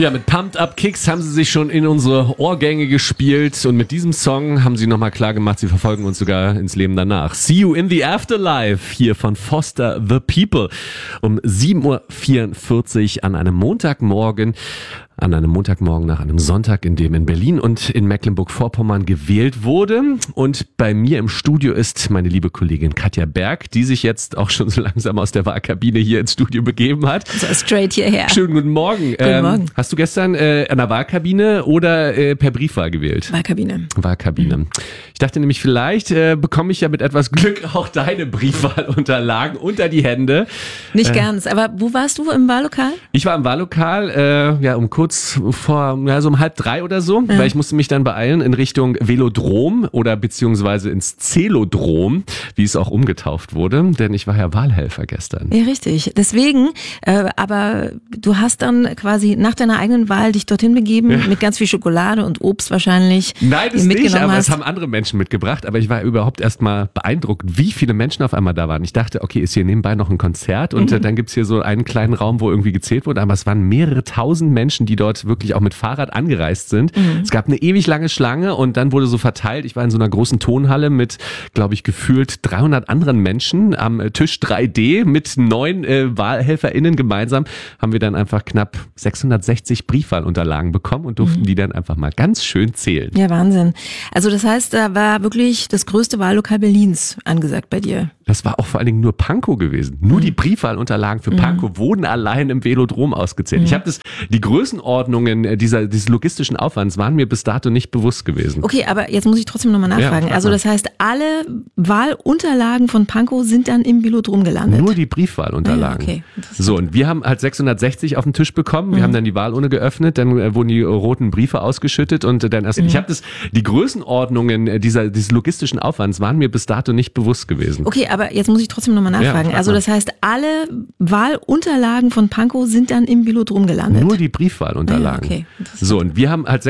Ja, mit Pumped Up Kicks haben sie sich schon in unsere Ohrgänge gespielt und mit diesem Song haben sie nochmal klar gemacht, sie verfolgen uns sogar ins Leben danach. See You in the Afterlife hier von Foster the People um 7.44 Uhr an einem Montagmorgen nach einem Sonntag, in dem in Berlin und in Mecklenburg-Vorpommern gewählt wurde. Und bei mir im Studio ist meine liebe Kollegin Katja Berg, die sich jetzt auch schon so langsam aus der Wahlkabine hier ins Studio begeben hat. So straight hierher. Schönen guten Morgen. Guten Morgen. Hast du gestern an der Wahlkabine oder per Briefwahl gewählt? Wahlkabine. Ich dachte nämlich, vielleicht bekomme ich ja mit etwas Glück auch deine Briefwahlunterlagen unter die Hände. Nicht ganz, aber wo warst du im Wahllokal? Ich war im Wahllokal, um kurz vor, so um 2:30 oder so, weil ich musste mich dann beeilen in Richtung Velodrom oder beziehungsweise ins Zelodrom, wie es auch umgetauft wurde, denn ich war ja Wahlhelfer gestern. Ja, richtig. Deswegen, aber du hast dann quasi nach deiner eigenen Wahl dich dorthin begeben, mit ganz viel Schokolade und Obst wahrscheinlich. Nein, das nicht, aber hast. Es haben andere Menschen mitgebracht, aber ich war überhaupt erst mal beeindruckt, wie viele Menschen auf einmal da waren. Ich dachte, okay, ist hier nebenbei noch ein Konzert und dann gibt's hier so einen kleinen Raum, wo irgendwie gezählt wurde, aber es waren mehrere tausend Menschen, die dort wirklich auch mit Fahrrad angereist sind. Es gab eine ewig lange Schlange und dann wurde so verteilt. Ich war in so einer großen Tonhalle mit, glaube ich, gefühlt 300 anderen Menschen am Tisch 3D mit 9 WahlhelferInnen gemeinsam haben wir dann einfach knapp 660 Briefwahlunterlagen bekommen und durften die dann einfach mal ganz schön zählen. Ja, Wahnsinn. Also das heißt, da war wirklich das größte Wahllokal Berlins angesagt bei dir. Das war auch vor allen Dingen nur Pankow gewesen. Nur die Briefwahlunterlagen für Pankow wurden allein im Velodrom ausgezählt. Ich habe die Größenordnungen dieses logistischen Aufwands waren mir bis dato nicht bewusst gewesen. Okay, aber jetzt muss ich trotzdem nochmal nachfragen. Ja, also das heißt, alle Wahlunterlagen von Pankow sind dann im Velodrom gelandet? Nur die Briefwahlunterlagen. Okay. So, und wir haben halt 660 auf den Tisch bekommen. Wir haben dann die Wahlurne geöffnet, dann wurden die roten Briefe ausgeschüttet und dann erst. Ich habe die Größenordnungen dieses logistischen Aufwands waren mir bis dato nicht bewusst gewesen. Okay, aber jetzt muss ich trotzdem nochmal nachfragen. Ja, also das heißt, alle Wahlunterlagen von Pankow sind dann im Velodrom gelandet? Nur die Briefwahlunterlagen. Okay. So, und wir haben halt